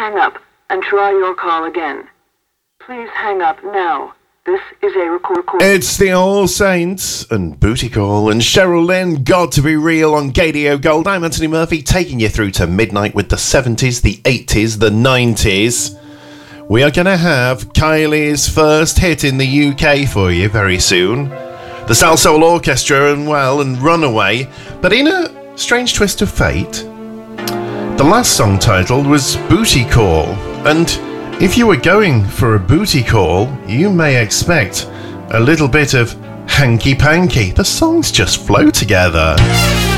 hang up and try your call again. Please hang up now. This is a record. It's the All Saints and Booty Call and Cheryl Lynn, God to Be Real on Gadio Gold. I'm Anthony Murphy, taking you through to midnight with the 70s, the 80s, the 90s. We are going to have Kylie's first hit in the UK for you very soon. The Sal Soul Orchestra and Runaway. But in a strange twist of fate, the last song titled was Booty Call. And if you were going for a booty call, you may expect a little bit of hanky-panky. The songs just flow together.